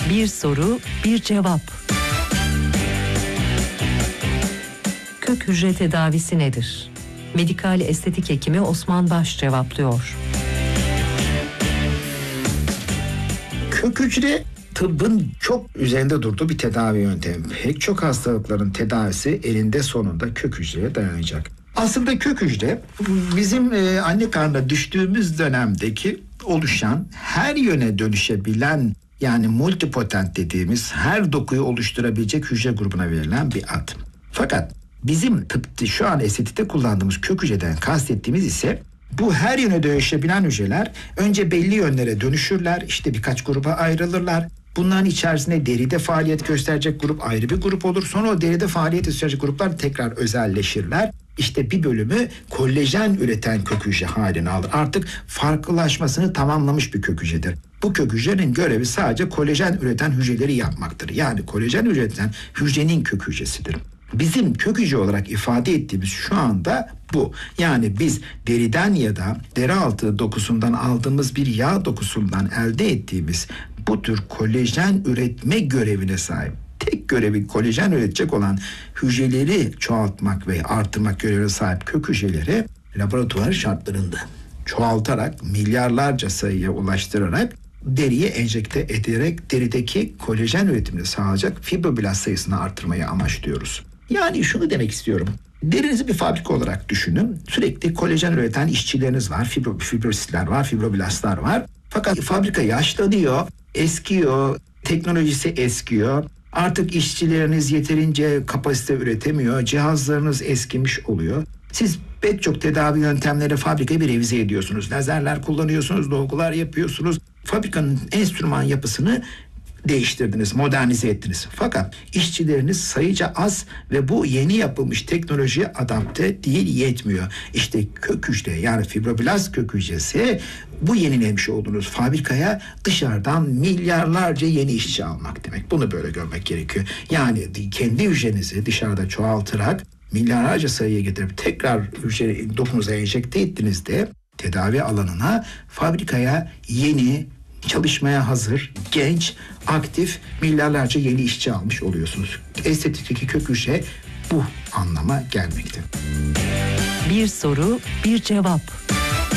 Bir soru, bir cevap. Kök hücre tedavisi nedir? Medikal estetik hekimi Osman Baş cevaplıyor. Kök hücre tıbbın çok üzerinde durduğu bir tedavi yöntemi. Pek çok hastalıkların tedavisi elinde sonunda kök hücreye dayanacak. Aslında kök hücre bizim anne karnına düştüğümüz dönemdeki oluşan, her yöne dönüşebilen, yani multipotent dediğimiz her dokuyu oluşturabilecek hücre grubuna verilen bir ad. Fakat bizim tıpta şu an estetikte kullandığımız kök hücreden kastettiğimiz ise bu her yöne dönüşebilen hücreler önce belli yönlere dönüşürler, işte birkaç gruba ayrılırlar. Bunların içerisinde deride faaliyet gösterecek grup ayrı bir grup olur. Sonra o deride faaliyet gösterecek gruplar tekrar özelleşirler. İşte bir bölümü kolajen üreten kök hücre haline alır. Artık farklılaşmasını tamamlamış bir kök hücredir. Bu kök hücrenin görevi sadece kolajen üreten hücreleri yapmaktır. Yani kolajen üreten hücrenin kök hücresidir. Bizim kök hücre olarak ifade ettiğimiz şu anda bu. Yani biz deriden ya da deri altı dokusundan aldığımız bir yağ dokusundan elde ettiğimiz bu tür kolajen üretme görevine sahip. Tek görevi kolajen üretecek olan hücreleri çoğaltmak ve artırmak görevine sahip kök hücreleri laboratuvar şartlarında çoğaltarak, milyarlarca sayıya ulaştırarak deriye enjekte ederek derideki kolajen üretimini sağlayacak fibroblast sayısını artırmayı amaçlıyoruz. Yani şunu demek istiyorum. Derinizi bir fabrika olarak düşünün. Sürekli kolajen üreten işçileriniz var, fibrositler var, fibroblastlar var. Fakat fabrika yaşlanıyor, eskiyor, teknolojisi eskiyor. Artık işçileriniz yeterince kapasite üretemiyor, cihazlarınız eskimiş oluyor. Siz pek çok tedavi yöntemleri fabrikayı bir revize ediyorsunuz. Lazerler kullanıyorsunuz, dolgular yapıyorsunuz. Fabrikanın enstrüman yapısını değiştirdiniz, modernize ettiniz. Fakat işçileriniz sayıca az ve bu yeni yapılmış teknolojiye adapte değil, yetmiyor. İşte kök hücre, yani fibroblast kök hücresi bu yenilemiş olduğunuz fabrikaya dışarıdan milyarlarca yeni işçi almak demek. Bunu böyle görmek gerekiyor. Yani kendi hücrenizi dışarıda çoğaltarak milyarlarca sayıya getirip tekrar hücre dokunuza enjekte ettiğinizde tedavi alanına, fabrikaya yeni, çalışmaya hazır, genç, aktif milyarlarca yeni işçi almış oluyorsunuz. Estetikteki kök hücre bu anlama gelmekte. Bir soru, bir cevap.